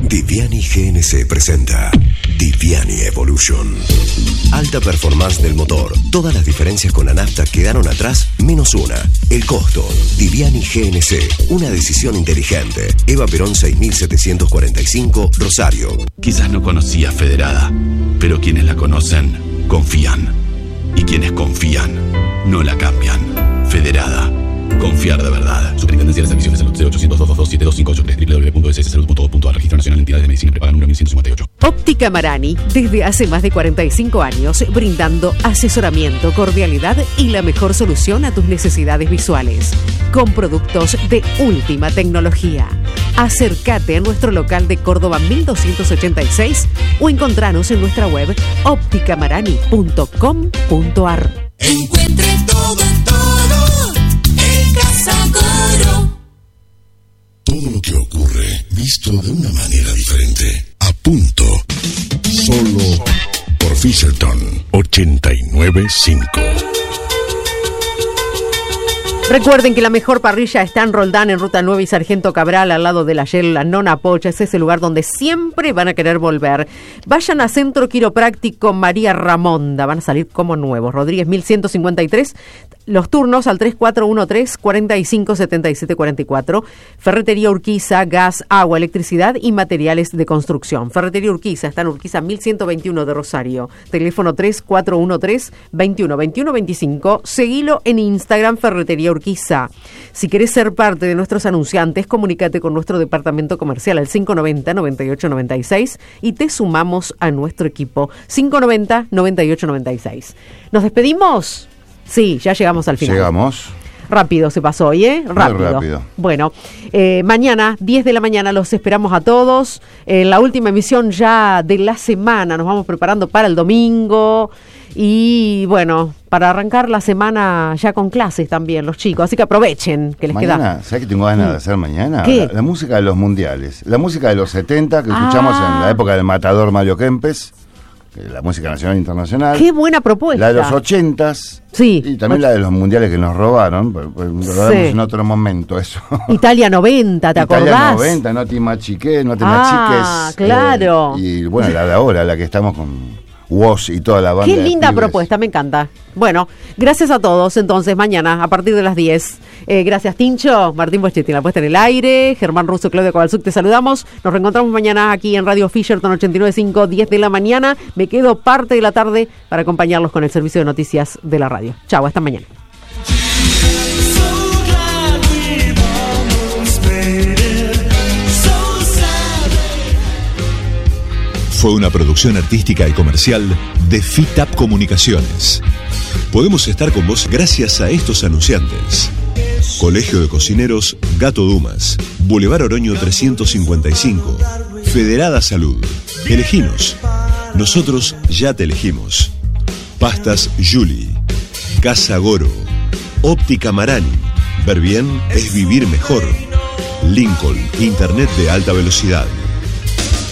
Diviani GNC presenta Diviani Evolution. Alta performance del motor. Todas las diferencias con la nafta quedaron atrás, menos una. El costo. Diviani GNC. Una decisión inteligente. Eva Perón 6745, Rosario. Quizás no conocía Federada, pero quienes la conocen, confían. Y quienes confían, no la cambian. Federada. Confiar de verdad. Superintendencia de Servicios de Salud 0800-227-2583 www.sssalud.gov.ar. Registro Nacional de Entidades de Medicina Prepaga número 1158. Óptica Marani, desde hace más de 45 años, brindando asesoramiento, cordialidad y la mejor solución a tus necesidades visuales. Con productos de última tecnología. Acércate a nuestro local de Córdoba 1286 o encontranos en nuestra web opticamarani.com.ar. Encuentre todo en Casa Coro. Todo lo que ocurre, visto de una manera diferente. A punto. Solo por Fisherton 895. Recuerden que la mejor parrilla está en Roldán, en Ruta 9 y Sargento Cabral, al lado de la Shell, la Nona Pocha. Ese es el lugar donde siempre van a querer volver. Vayan a Centro Quiropráctico María Ramonda, van a salir como nuevos. Rodríguez 1153, los turnos al 3413-457744. Ferretería Urquiza, gas, agua, electricidad y materiales de construcción. Ferretería Urquiza, está en Urquiza 1121 de Rosario. Teléfono 3413-212125. Seguilo en Instagram, Ferretería Urquiza. Si querés ser parte de nuestros anunciantes, comunícate con nuestro departamento comercial al 590-9896 y te sumamos a nuestro equipo. 590-9896. ¿Nos despedimos? Sí, ya llegamos al final. Llegamos. Rápido se pasó hoy, ¿eh? Rápido. Bueno, mañana, 10 de la mañana, los esperamos a todos. La última emisión ya de la semana. Nos vamos preparando para el domingo. Y bueno, para arrancar la semana ya con clases también, los chicos. Así que aprovechen que les mañana, ¿sabes qué tengo ganas de hacer mañana? ¿Qué? La música de los mundiales. La música de los 70 que escuchamos en la época del matador Mario Kempes. La música nacional e internacional. ¡Qué buena propuesta! La de los 80s. Sí. Y también la de los mundiales que nos robaron. Lo haremos en otro momento eso. Italia 90, ¿te acordás? Italia 90, no te machiques, no te machiques. Claro. Y bueno, la de ahora, la que estamos con Woz y toda la banda. Qué linda propuesta, me encanta. Bueno, gracias a todos. Entonces, mañana, a partir de las 10. Gracias, Tincho, Martín Boschetti, la puesta en el aire, Germán Russo, Claudio Cabalzuc, te saludamos. Nos reencontramos mañana aquí en Radio Fisherton 89.5, 10 de la mañana. Me quedo parte de la tarde para acompañarlos con el servicio de noticias de la radio. Chau, hasta mañana. Fue una producción artística y comercial de FITAP Comunicaciones. Podemos estar con vos gracias a estos anunciantes. Colegio de Cocineros Gato Dumas, Boulevard Oroño 355, Federada Salud. Eleginos. Nosotros ya te elegimos. Pastas Julie, Casa Goro, Óptica Marani. Ver bien es vivir mejor. Lincoln, Internet de alta velocidad.